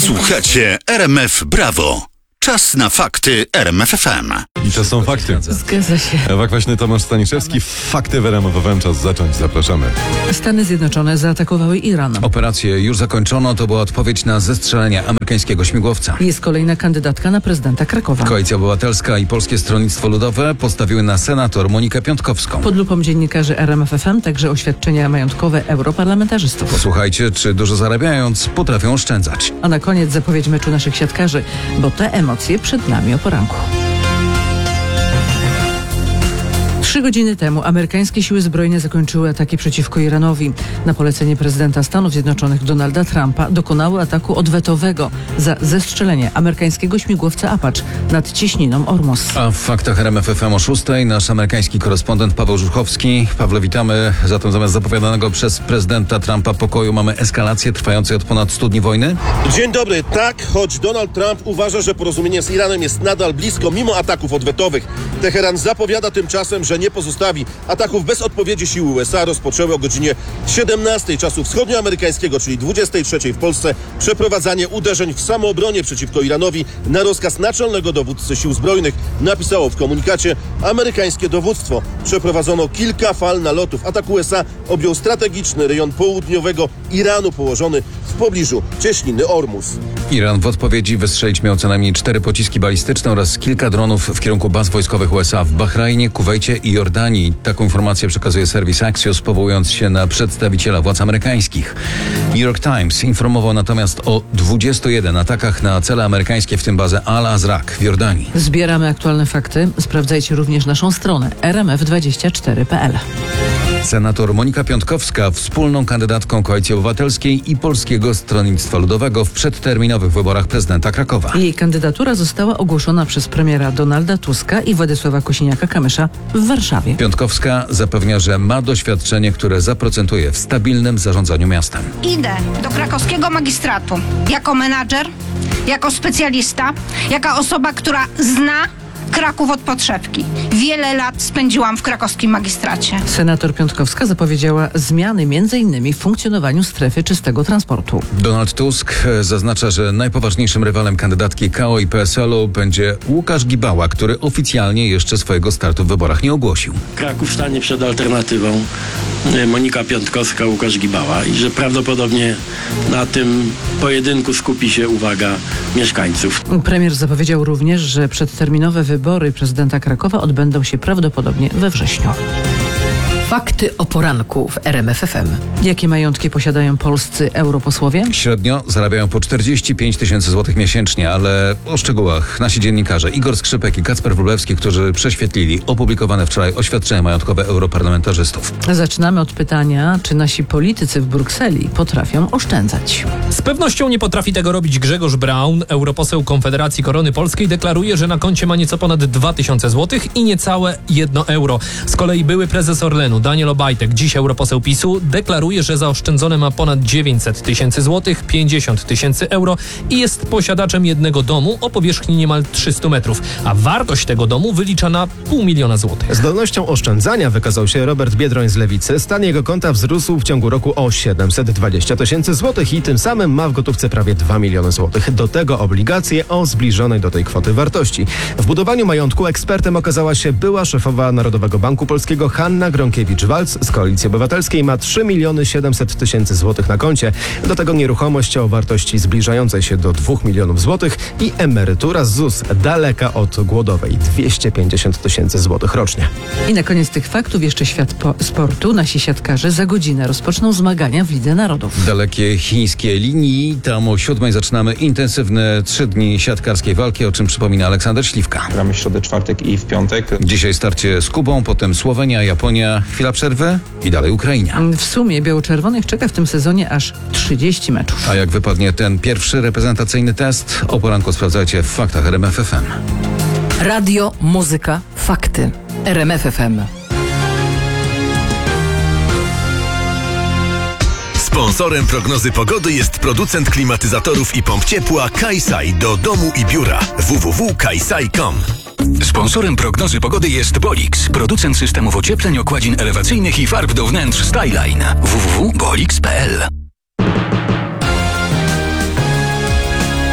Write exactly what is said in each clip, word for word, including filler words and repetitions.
Słuchacie R M F Brawo. Czas na fakty R M F F M. I to są fakty. Zgadza się. Ewa Kwaśny, Tomasz Staniszewski. Fakty w R M F F M. Czas zacząć. Zapraszamy. Stany Zjednoczone zaatakowały Iran. Operację już zakończono. To była odpowiedź na zestrzelenie amerykańskiego śmigłowca. Jest kolejna kandydatka na prezydenta Krakowa. Koalicja Obywatelska i Polskie Stronnictwo Ludowe postawiły na senator Monikę Piątkowską. Pod lupą dziennikarzy R M F F M także oświadczenia majątkowe europarlamentarzystów. Posłuchajcie, czy dużo zarabiając potrafią oszczędzać. A na koniec zapowiedź meczu naszych siatkarzy, bo te emocje przed nami o poranku. Trzy godziny temu amerykańskie siły zbrojne zakończyły ataki przeciwko Iranowi. Na polecenie prezydenta Stanów Zjednoczonych Donalda Trumpa dokonały ataku odwetowego za zestrzelenie amerykańskiego śmigłowca Apache nad cieśniną Ormus. A w faktach R M F F M o szóstej nasz amerykański korespondent Paweł Żuchowski. Pawle, witamy. Zatem zamiast zapowiadanego przez prezydenta Trumpa pokoju mamy eskalację trwającej od ponad stu dni wojny? Dzień dobry. Tak, choć Donald Trump uważa, że porozumienie z Iranem jest nadal blisko, mimo ataków odwetowych. Teheran zapowiada tymczasem, że nie pozostawi. Ataków bez odpowiedzi siły U S A rozpoczęły o godzinie siedemnastej czasu wschodnioamerykańskiego, czyli dwudziestej trzeciej w Polsce, przeprowadzanie uderzeń w samoobronie przeciwko Iranowi na rozkaz naczelnego dowódcy sił zbrojnych, napisało w komunikacie amerykańskie dowództwo. Przeprowadzono kilka fal nalotów. Atak U S A objął strategiczny rejon południowego Iranu położony w pobliżu cieśniny Ormus. Iran w odpowiedzi wystrzelić miał co najmniej cztery pociski balistyczne oraz kilka dronów w kierunku baz wojskowych U S A w Bahrajnie, Kuwejcie i Jordanii. Taką informację przekazuje serwis Axios, powołując się na przedstawiciela władz amerykańskich. New York Times informował natomiast o dwudziestu jeden atakach na cele amerykańskie, w tym bazę Al-Azraq w Jordanii. Zbieramy aktualne fakty. Sprawdzajcie również naszą stronę r m f dwadzieścia cztery kropka p l. Senator Monika Piątkowska wspólną kandydatką Koalicji Obywatelskiej i Polskiego Stronnictwa Ludowego w przedterminowych wyborach prezydenta Krakowa. Jej kandydatura została ogłoszona przez premiera Donalda Tuska i Władysława Kosiniaka-Kamysza w Warszawie. Piątkowska zapewnia, że ma doświadczenie, które zaprocentuje w stabilnym zarządzaniu miastem. Idę do krakowskiego magistratu jako menadżer, jako specjalista, jako osoba, która zna Kraków od podszewki. Wiele lat spędziłam w krakowskim magistracie. Senator Piątkowska zapowiedziała zmiany między innymi w funkcjonowaniu strefy czystego transportu. Donald Tusk zaznacza, że najpoważniejszym rywalem kandydatki K O i P S L-u będzie Łukasz Gibała, który oficjalnie jeszcze swojego startu w wyborach nie ogłosił. Kraków stanie przed alternatywą Monika Piątkowska, Łukasz Gibała i że prawdopodobnie na tym pojedynku skupi się uwaga mieszkańców. Premier zapowiedział również, że przedterminowe wybory prezydenta Krakowa odbędą się prawdopodobnie we wrześniu. Fakty o poranku w R M F F M. Jakie majątki posiadają polscy europosłowie? Średnio zarabiają po czterdzieści pięć tysięcy złotych miesięcznie, ale o szczegółach nasi dziennikarze Igor Skrzypek i Kacper Wróblewski, którzy prześwietlili opublikowane wczoraj oświadczenia majątkowe europarlamentarzystów. Zaczynamy od pytania, czy nasi politycy w Brukseli potrafią oszczędzać. Z pewnością nie potrafi tego robić Grzegorz Braun. Europoseł Konfederacji Korony Polskiej deklaruje, że na koncie ma nieco ponad dwa tysiące złotych i niecałe jedno euro. Z kolei były prezes Orlenu Daniel Obajtek, dziś europoseł PiSu, deklaruje, że zaoszczędzone ma ponad dziewięćset tysięcy złotych, pięćdziesiąt tysięcy euro i jest posiadaczem jednego domu o powierzchni niemal trzystu metrów, a wartość tego domu wylicza na pół miliona złotych. Zdolnością oszczędzania wykazał się Robert Biedroń z Lewicy. Stan jego konta wzrósł w ciągu roku o siedemset dwadzieścia tysięcy złotych i tym samym ma w gotówce prawie dwa miliony złotych. Do tego obligacje o zbliżonej do tej kwoty wartości. W budowaniu majątku ekspertem okazała się była szefowa Narodowego Banku Polskiego Hanna Gronkiewicz-Waltz z Koalicji Obywatelskiej. Ma trzy miliony siedemset tysięcy złotych na koncie. Do tego nieruchomość o wartości zbliżającej się do dwóch milionów złotych i emerytura z Z U S daleka od głodowej dwieście pięćdziesiąt tysięcy złotych rocznie. I na koniec tych faktów jeszcze świat po- sportu. Nasi siatkarze za godzinę rozpoczną zmagania w Lidze Narodów. Dalekie chińskie linii, tam o siódmej zaczynamy intensywne trzy dni siatkarskiej walki, o czym przypomina Aleksander Śliwka. Gramy w środę, czwartek i w piątek. Dzisiaj starcie z Kubą, potem Słowenia, Japonia, chwila przerwy i dalej Ukraina. W sumie biało-czerwonych czeka w tym sezonie aż trzydzieści meczów. A jak wypadnie ten pierwszy reprezentacyjny test, o poranku sprawdzajcie w faktach R M F F M. Radio, muzyka, fakty. R M F F M. Sponsorem prognozy pogody jest producent klimatyzatorów i pomp ciepła Kajsaj do domu i biura. w w w kropka kajsaj kropka com. Sponsorem prognozy pogody jest Bolix, producent systemów ociepleń, okładzin elewacyjnych i farb do wnętrz Styline. w w w kropka bolix kropka p l.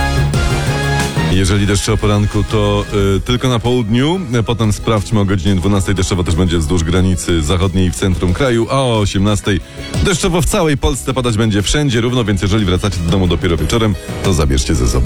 Jeżeli deszcze o poranku, to y, tylko na południu. Potem sprawdźmy o godzinie dwunastej. Deszczowo też będzie wzdłuż granicy zachodniej i w centrum kraju, a o osiemnastej deszczowo w całej Polsce padać będzie wszędzie równo, więc jeżeli wracacie do domu dopiero wieczorem, to zabierzcie ze sobą